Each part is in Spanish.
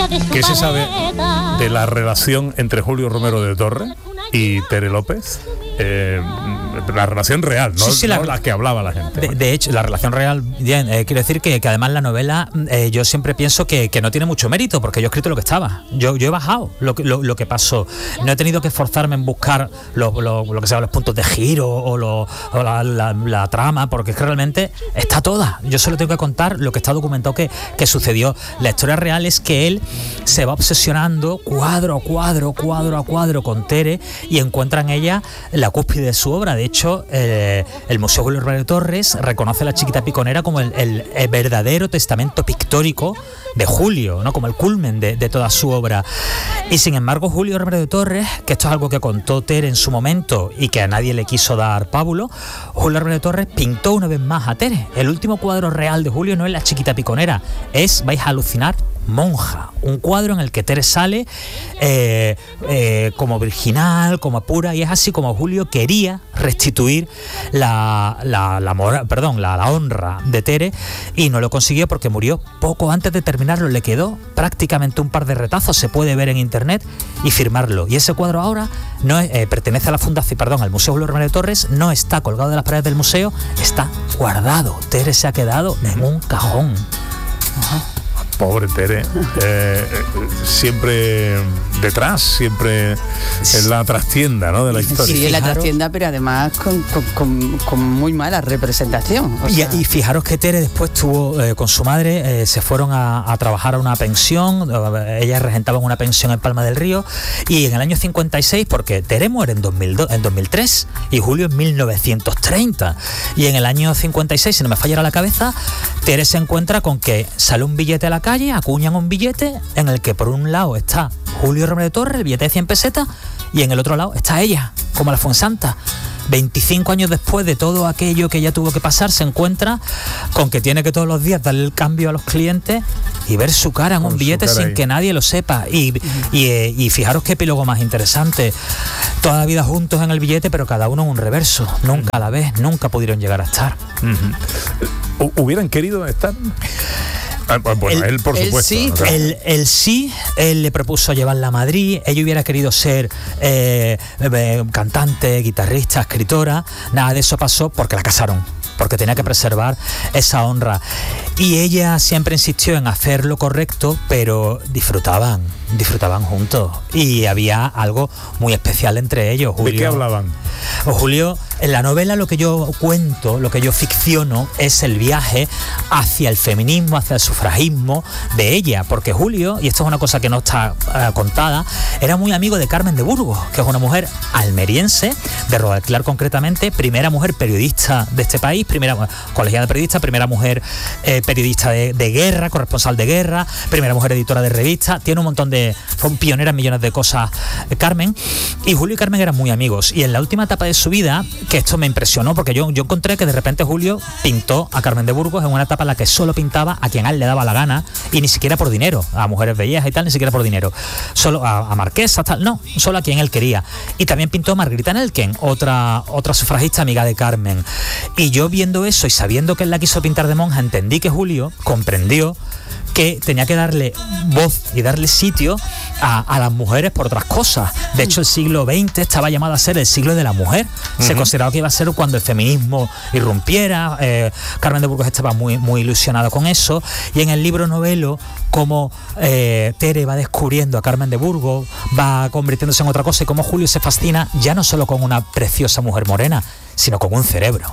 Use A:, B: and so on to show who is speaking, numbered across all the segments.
A: ¿Qué se sabe de la relación entre Julio Romero de Torres y Tere López? La relación real, no,
B: sí,
A: no la que hablaba la gente.
B: De hecho, la relación real, bien, quiero decir que además la novela, yo siempre pienso que no tiene mucho mérito, porque yo he escrito lo que estaba. Yo he bajado lo que pasó. No he tenido que esforzarme en buscar lo que sea, los puntos de giro o la trama, porque es que realmente está toda. Yo solo tengo que contar lo que está documentado que sucedió. La historia real es que él se va obsesionando cuadro a cuadro con Tere y encuentra en ella la cúspide de su obra. De hecho, el Museo Julio Romero de Torres reconoce a La Chiquita Piconera como el verdadero testamento pictórico de Julio, ¿no? Como el culmen de toda su obra. Y sin embargo, Julio Romero de Torres, que esto es algo que contó Tere en su momento y que a nadie le quiso dar pábulo, Julio Romero de Torres pintó una vez más a Tere. El último cuadro real de Julio no es La Chiquita Piconera, es, vais a alucinar, Monja, un cuadro en el que Tere sale como virginal, como pura, y es así como Julio quería restituir la honra de Tere, y no lo consiguió porque murió poco antes de terminarlo. Le quedó prácticamente un par de retazos, se puede ver en internet y firmarlo. Y ese cuadro ahora no pertenece a la fundación, al Museo Julio Romero de Torres, no está colgado de las paredes del museo, está guardado. Tere se ha quedado en un cajón. Ajá.
A: Pobre Tere, siempre detrás, siempre en la trastienda, ¿no?, de la historia.
C: Sí, en la trastienda, pero además con muy mala representación.
B: Y fijaros que Tere después tuvo con su madre, se fueron a trabajar a una pensión, ellas regentaban una pensión en Palma del Río, y en el año 56, porque Tere muere en 2003 y Julio en 1930, y en el año 56, si no me fallara la cabeza, Tere se encuentra con que sale un billete a la calle, acuñan un billete en el que por un lado está Julio Romero de Torres, el billete de 100 pesetas, y en el otro lado está ella, como la Fuensanta. 25 años después de todo aquello que ella tuvo que pasar, se encuentra con que tiene que todos los días darle el cambio a los clientes y ver su cara en un billete sin que nadie lo sepa. Y fijaros qué epílogo más interesante. Toda la vida juntos en el billete, pero cada uno en un reverso. Nunca a la vez, nunca pudieron llegar a estar.
A: ¿Hubieran querido estar? Bueno, él por supuesto.
C: Sí,
A: ¿no?
B: Él le propuso llevarla a Madrid. Ella hubiera querido ser cantante, guitarrista, escritora. Nada de eso pasó porque la casaron, porque tenía que preservar esa honra. Y ella siempre insistió en hacer lo correcto, pero disfrutaban juntos. Y había algo muy especial entre ellos. Julio,
A: ¿de qué hablaban?
B: Julio, en la novela lo que yo cuento, lo que yo ficciono, es el viaje hacia el feminismo, hacia el sufragismo de ella, porque Julio, y esto es una cosa que no está contada, era muy amigo de Carmen de Burgos, que es una mujer almeriense, de Rodalclar concretamente, primera mujer periodista de este país, primera colegiada periodista, primera mujer periodista de guerra, corresponsal de guerra, primera mujer editora de revista, tiene un montón fue pionera en millones de cosas, Carmen, y Julio y Carmen eran muy amigos, y en la última etapa de su vida, que esto me impresionó, porque yo encontré que de repente Julio pintó a Carmen de Burgos en una etapa en la que solo pintaba a quien a él le daba la gana, y ni siquiera por dinero, a mujeres bellas y tal, ni siquiera por dinero, solo a marquesas, tal, no, solo a quien él quería. Y también pintó a Margarita Nelken, otra sufragista amiga de Carmen. Y yo viendo eso y sabiendo que él la quiso pintar de monja, entendí que Julio comprendió que tenía que darle voz y darle sitio a las mujeres por otras cosas. De hecho, el siglo XX estaba llamado a ser el siglo de la mujer. Se consideraba que iba a ser cuando el feminismo irrumpiera. Carmen de Burgos estaba muy, muy ilusionada con eso. Y en el libro novelo, como Tere va descubriendo a Carmen de Burgos, va convirtiéndose en otra cosa, y como Julio se fascina ya no solo con una preciosa mujer morena, sino con un cerebro.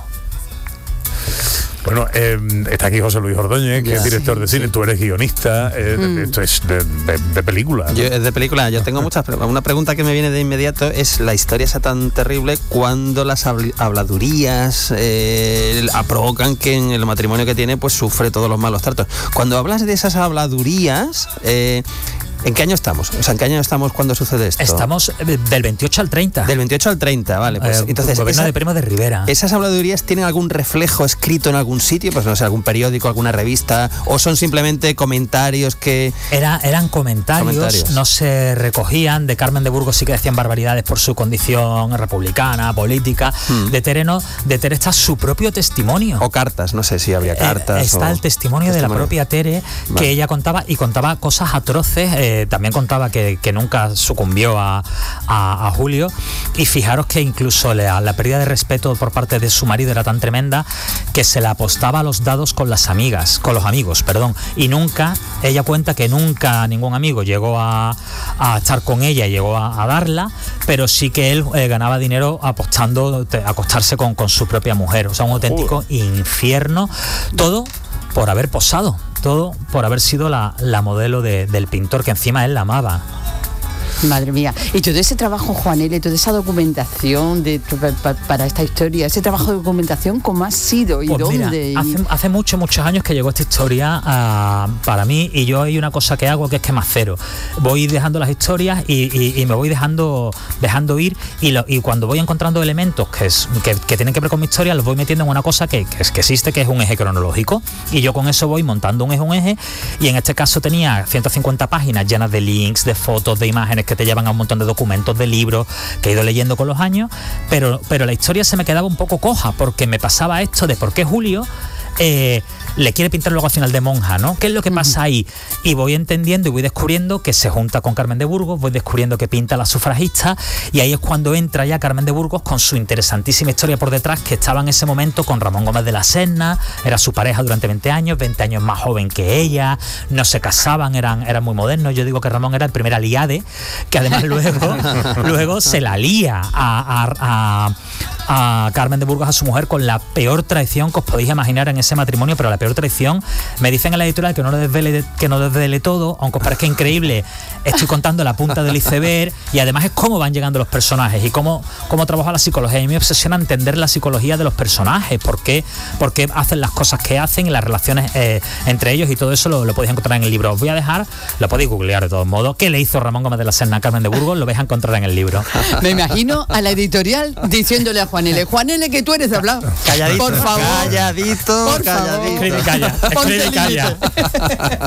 A: Bueno, está aquí José Luis Ordóñez, que es director de cine, tú eres guionista, esto es de película, ¿no?
D: Es de película, yo tengo muchas preguntas. Una pregunta que me viene de inmediato es la historia esa tan terrible cuando las habladurías provocan que en el matrimonio que tiene pues sufre todos los malos tratos. Cuando hablas de esas habladurías, ¿En qué año estamos? O sea, ¿en qué año estamos cuando sucede esto?
B: Estamos del 28 al 30.
D: Del 28 al 30, vale. Pues entonces,
B: gobierno de Primo de Rivera.
D: ¿Esas habladurías tienen algún reflejo escrito en algún sitio? Pues no sé, algún periódico, alguna revista, o son simplemente comentarios que...
B: Eran comentarios, no se recogían. De Carmen de Burgos sí que decían barbaridades por su condición republicana, política. De Tere está su propio testimonio.
D: O cartas, no sé si habría cartas.
B: Está el testimonio de la propia Tere, que ella contaba cosas atroces. También contaba que nunca sucumbió a Julio. Y fijaros que incluso la pérdida de respeto por parte de su marido era tan tremenda que se le apostaba a los dados con los amigos, y nunca, ella cuenta que nunca ningún amigo llegó a estar con ella, llegó a darla, pero sí que él ganaba dinero apostando a acostarse con su propia mujer. O sea, un auténtico infierno, todo por haber posado, todo por haber sido la modelo del pintor, que encima él la amaba.
C: Madre mía. Y todo ese trabajo, Juanele, toda esa documentación para esta historia, ese trabajo de documentación, ¿cómo ha sido y
B: pues
C: dónde?
B: Mira, hace muchos años que llegó esta historia para mí, y yo hay una cosa que hago que es que macero. Voy dejando las historias y me voy dejando ir, y cuando voy encontrando elementos que tienen que ver con mi historia, los voy metiendo en una cosa que existe, que es un eje cronológico, y yo con eso voy montando un eje, y en este caso tenía 150 páginas llenas de links, de fotos, de imágenes que te llevan a un montón de documentos, de libros que he ido leyendo con los años, pero la historia se me quedaba un poco coja, porque me pasaba esto de por qué Julio le quiere pintar luego al final de monja, ¿no? ¿Qué es lo que pasa ahí? Y voy entendiendo y voy descubriendo que se junta con Carmen de Burgos, voy descubriendo que pinta a la sufragista, y ahí es cuando entra ya Carmen de Burgos con su interesantísima historia por detrás, que estaba en ese momento con Ramón Gómez de la Serna, era su pareja durante 20 años más joven que ella, no se casaban, eran muy modernos. Yo digo que Ramón era el primer aliade, que además luego se la lía a Carmen de Burgos, a su mujer, con la peor traición que os podéis imaginar en ese matrimonio, pero la peor traición, me dicen en la editorial que no desvele todo, aunque os parezca increíble, estoy contando la punta del iceberg, y además es cómo van llegando los personajes y cómo trabaja la psicología. A mí me obsesiona entender la psicología de los personajes, por qué hacen las cosas que hacen, y las relaciones entre ellos, y todo eso lo podéis encontrar en el libro. Os voy a dejar, lo podéis googlear de todos modos, qué le hizo Ramón Gómez de la Serna a Carmen de Burgos, lo vais a encontrar en el libro.
C: Me imagino a la editorial diciéndole a Juanele, que tú eres de hablar.
D: Calladito,
C: por favor.
D: Calladito.
B: Escribe y calla.